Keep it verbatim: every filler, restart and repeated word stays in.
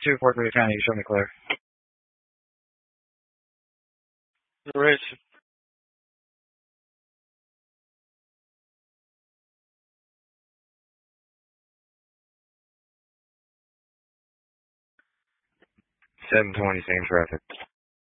two four three County, show me clear. Rich. seven twenty, same traffic.